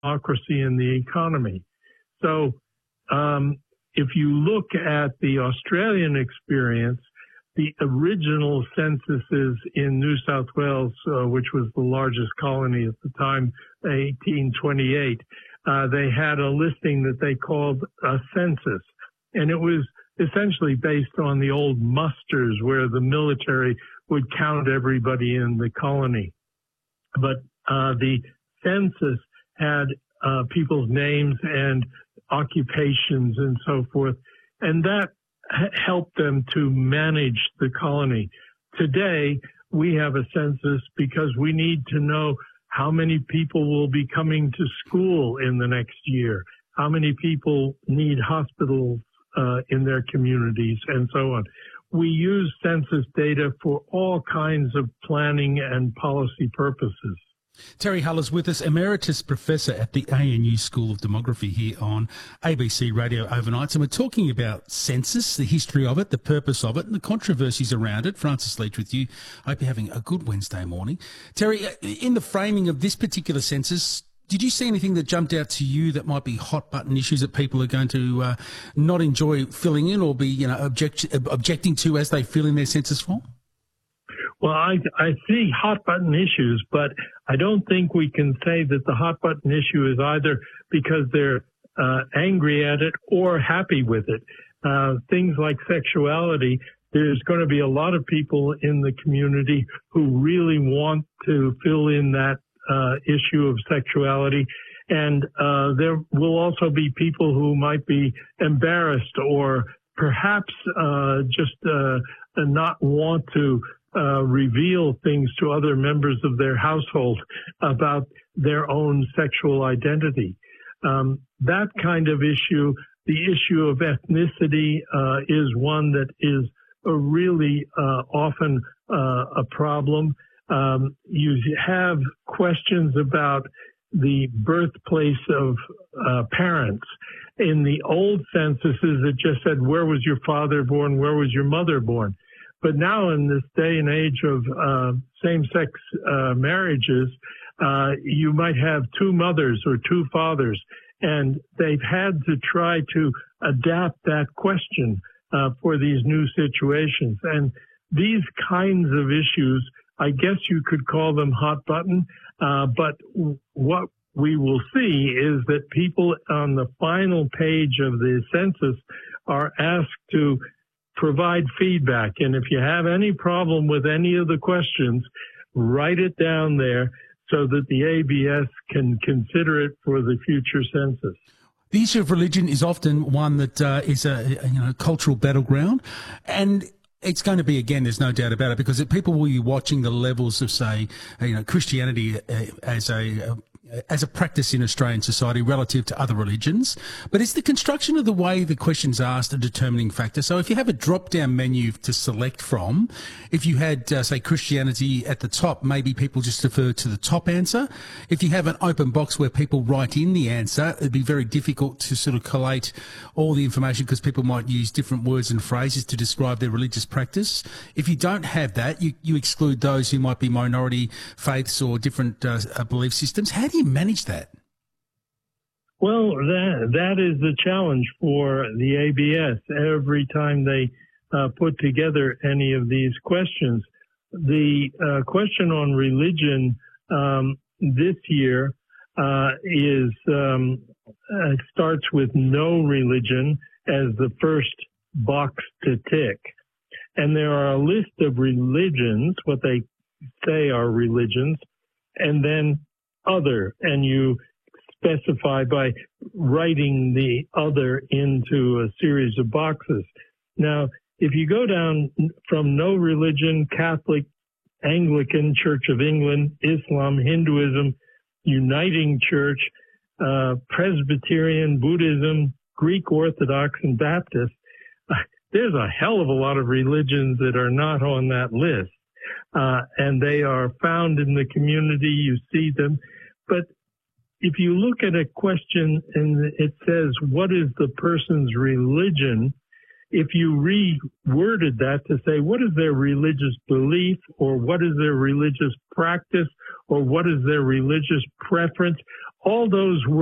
democracy and the economy. So if you look at the Australian experience, the original censuses in New South Wales, which was the largest colony at the time, 1828, they had a listing that they called a census. And it was essentially based on the old musters where the military would count everybody in the colony. But the census had people's names and occupations and so forth, and that helped them to manage the colony. Today, we have a census because we need to know how many people will be coming to school in the next year, how many people need hospitals in their communities, and so on. We use census data for all kinds of planning and policy purposes. Terry Hull is with us, Emeritus Professor at the ANU School of Demography here on ABC Radio Overnights. And we're talking about census, the history of it, the purpose of it, and the controversies around it. Francis Leach with you. I hope you're having a good Wednesday morning. Terry, in the framing of this particular census, did you see anything that jumped out to you that might be hot button issues that people are going to not enjoy filling in or be objecting to as they fill in their census form? Well, I see hot button issues, but I don't think we can say that the hot button issue is either because they're angry at it or happy with it. Things like sexuality, there's going to be a lot of people in the community who really want to fill in that issue of sexuality. And there will also be people who might be embarrassed or perhaps just not want to reveal things to other members of their household about their own sexual identity. That kind of issue, the issue of ethnicity, is one that is really often a problem. You have questions about the birthplace of parents. In the old censuses, it just said, where was your father born? Where was your mother born? But now in this day and age of same-sex marriages, you might have two mothers or two fathers, and they've had to try to adapt that question for these new situations. And these kinds of issues, I guess you could call them hot button, but what we will see is that people on the final page of the census are asked to provide feedback. And if you have any problem with any of the questions, write it down there so that the ABS can consider it for the future census. The issue of religion is often one that is a cultural battleground, and it's going to be, again, there's no doubt about it, because people will be watching the levels of, say, Christianity as a practice in Australian society relative to other religions. But is the construction of the way the question's asked a determining factor? So if you have a drop-down menu to select from, if you had, say, Christianity at the top, maybe people just defer to the top answer. If you have an open box where people write in the answer, it'd be very difficult to sort of collate all the information because people might use different words and phrases to describe their religious practice. If you don't have that, you exclude those who might be minority faiths or different belief systems. How do you manage that? Well, that is the challenge for the ABS. Every time they put together any of these questions, the question on religion this year starts with no religion as the first box to tick. And there are a list of religions, what they say are religions, and then other, and you specify by writing the other into a series of boxes. Now, if you go down from no religion, Catholic, Anglican, Church of England, Islam, Hinduism, Uniting Church, Presbyterian, Buddhism, Greek Orthodox, and Baptist, there's a hell of a lot of religions that are not on that list. And they are found in the community, you see them. But if you look at a question and it says, what is the person's religion? if you reworded that to say, what is their religious belief, or what is their religious practice, or what is their religious preference, all those words